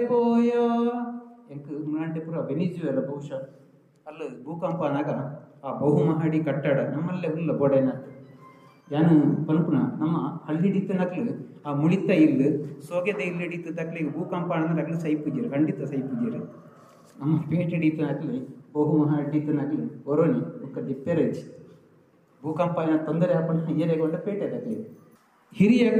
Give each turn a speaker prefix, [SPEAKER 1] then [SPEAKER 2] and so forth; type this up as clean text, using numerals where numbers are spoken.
[SPEAKER 1] ಪೋಯೋ ಎಂಕ್ ಮುನ್ನಾಂಟೆ ಪೂರ ವೆನಿಜುವೆಲ ಬಹುಶಃ ಅಲ್ಲಿ ಭೂಕಂಪ ಅನಾಗ ಆ ಬಹುಮಹಡಿ ಕಟ್ಟಡ ನಮ್ಮಲ್ಲೇ ಉಲ್ಲ ಗೋಡೆನಾಥ್ ಯಾನು ಪನ್ಪುನ ನಮ್ಮ ಹಳ್ಳಿಡಿತ್ತು ನಕ್ಲು ಆ ಮುಳಿತ ಇಲ್ಲು ಸೋಗೆದ ಇಲ್ಲಿ ಹಿಡಿತು ತಕ್ಲಿಗೆ ಭೂಕಂಪ ಅಂದ್ರೆ ನಕ್ಲು ಸೈಪುಜೀರು ಖಂಡಿತ ಸೈಪುಜೀರು ನಮ್ಮ ಪೇಟೆ ಹಿಡಿತು ನಕ್ಲಿ ಬಹುಮಹಡಿತ್ತು ನಕ್ಲಿ ಒರೋನಿ ಒಕ್ಕ ದಿಪ್ಪೆರಜಿ ಭೂಕಂಪ ತೊಂದರೆ ಹಾಕೊಂಡು ಏನೆಗೊಂಡ ಪೇಟೆ ತಕ್ಲಿ ಹಿರಿಯ